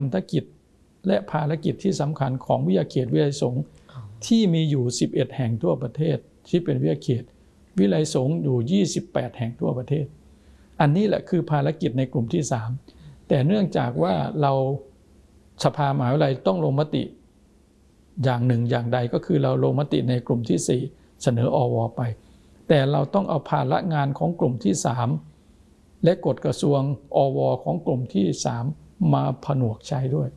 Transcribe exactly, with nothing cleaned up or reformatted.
พันธกิจและภารกิจที่สำคัญของวิทยาเขตวิทยาสงฆ์ที่มีอยู่สิบเอ็ดแห่งทั่วประเทศที่เป็นวิทยาเขตวิไลสงฆ์อยู่ยี่สิบแปดแห่งทั่วประเทศอันนี้แหละคือภารกิจในกลุ่มที่สามแต่เนื่องจากว่าเราสภามหาวิทยาลัยต้องลงมติอย่างหนึ่งอย่างใดก็คือเราลงมติในกลุ่มที่สี่เสนออวไปแต่เราต้องเอาภาระงานของกลุ่มที่สามและกฎกระทรวงอวของกลุ่มที่สามมาผนวกใช้ด้วย